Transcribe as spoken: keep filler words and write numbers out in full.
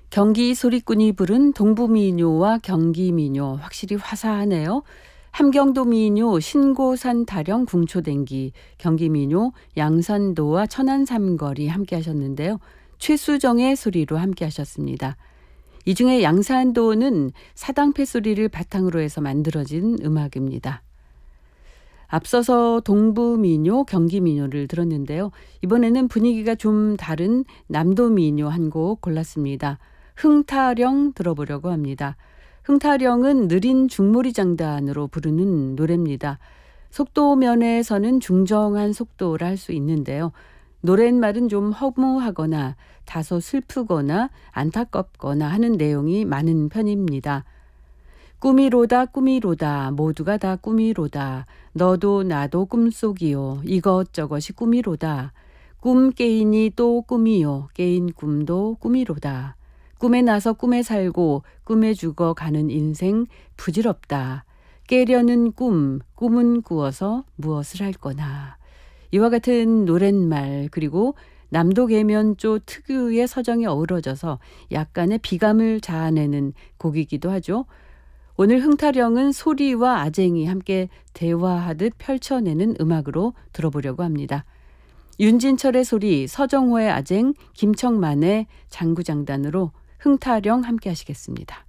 경기 소리꾼이 부른 동부민요와 경기민요 확실히 화사하네요. 함경도 민요 신고산 타령 궁초댕기, 경기민요 양산도와 천안 삼거리 함께 하셨는데요. 최수정의 소리로 함께 하셨습니다. 이 중에 양산도는 사당패 소리를 바탕으로 해서 만들어진 음악입니다. 앞서서 동부민요, 경기민요를 들었는데요. 이번에는 분위기가 좀 다른 남도민요 한 곡 골랐습니다. 흥타령 들어보려고 합니다. 흥타령은 느린 중몰이 장단으로 부르는 노래입니다. 속도 면에서는 중정한 속도라 할 수 있는데요. 노랫말은 좀 허무하거나 다소 슬프거나 안타깝거나 하는 내용이 많은 편입니다. 꿈이로다 꿈이로다 모두가 다 꿈이로다 너도 나도 꿈속이요 이것저것이 꿈이로다 꿈 깨이니 또 꿈이요 깨인 꿈도 꿈이로다 꿈에 나서 꿈에 살고 꿈에 죽어 가는 인생 부질없다 깨려는 꿈 꿈은 꾸어서 무엇을 할 거나 이와 같은 노랫말 그리고 남도 계면조 특유의 서정이 어우러져서 약간의 비감을 자아내는 곡이기도 하죠. 오늘 흥타령은 소리와 아쟁이 함께 대화하듯 펼쳐내는 음악으로 들어보려고 합니다. 윤진철의 소리, 서정호의 아쟁, 김청만의 장구장단으로 흥타령 함께 하시겠습니다.